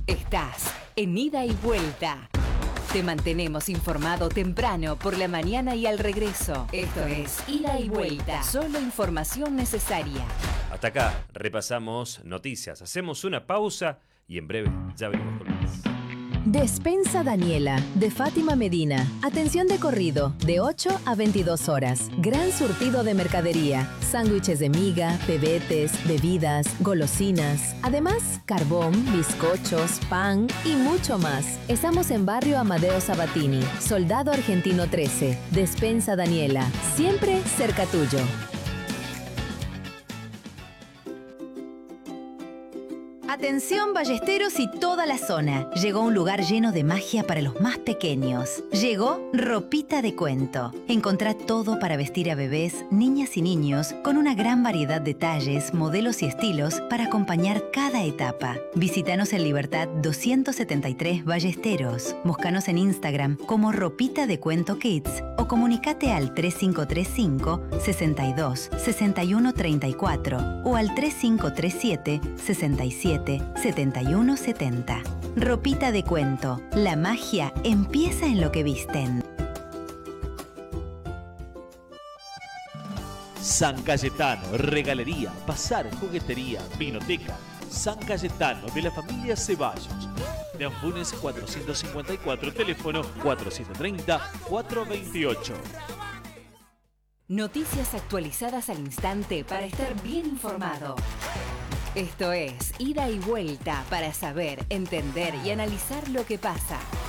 Estás en Ida y Vuelta. Te mantenemos informado temprano por la mañana y al regreso. Esto es Ida y Vuelta. Solo información necesaria. Hasta acá repasamos noticias. Hacemos una pausa y en breve ya venimos con más. Despensa Daniela, de Fátima Medina. Atención de corrido, de 8 a 22 horas. Gran surtido de mercadería. Sándwiches de miga, pebetes, bebidas, golosinas. Además, carbón, bizcochos, pan y mucho más. Estamos en Barrio Amadeo Sabatini, Soldado Argentino 13. Despensa Daniela, siempre cerca tuyo. Atención ballesteros y toda la zona. Llegó un lugar lleno de magia para los más pequeños. Llegó Ropita de Cuento. Encontrá todo para vestir a bebés, niñas y niños con una gran variedad de talles, modelos y estilos para acompañar cada etapa. Visítanos en Libertad 273 Ballesteros. Búscanos en Instagram como Ropita de Cuento Kids o comunicate al 3535 62 61 34 o al 3537 67 7170. Ropita de Cuento. La magia empieza en lo que visten. San Cayetano, regalería, bazar, juguetería, vinoteca. San Cayetano, de la familia Ceballos. De Ambunes 454, teléfono 430-428. Noticias actualizadas al instante para estar bien informado. Esto es Ida y Vuelta para saber, entender y analizar lo que pasa.